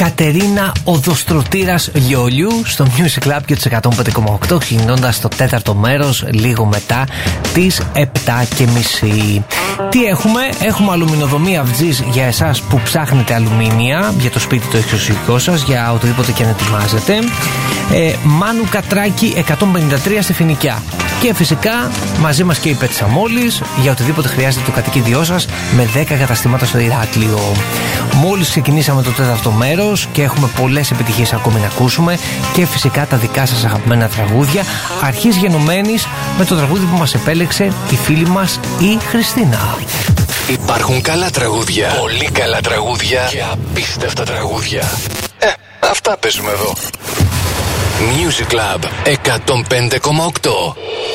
Κατερίνα Οδοστρωτήρας Λιόλιου στο Music Club και τους 105,8, ξεκινώντας το τέταρτο μέρος λίγο μετά τις 7:30. Τι έχουμε? Έχουμε αλουμινοδομή Αυτζής για εσάς που ψάχνετε αλουμίνια για το σπίτι το εξωσυλλογικό σας, για οτιδήποτε και να ετοιμάζετε. Μάνου Κατράκη 153 στη Φοινικιά. Και φυσικά μαζί μας και η Πετσαμόλης για οτιδήποτε χρειάζεται το κατοικίδιό σας, με 10 καταστήματα στο Ηράκλειο. Μόλις ξεκινήσαμε το τέταρτο μέρος και έχουμε πολλές επιτυχίες ακόμη να ακούσουμε και φυσικά τα δικά σας αγαπημένα τραγούδια, αρχής γενομένης με το τραγούδι που μας επέλεξε η φίλη μας η Χριστίνα. Υπάρχουν καλά τραγούδια, πολύ καλά τραγούδια και απίστευτα τραγούδια. Αυτά παίζουμε εδώ. Music Club 105,8.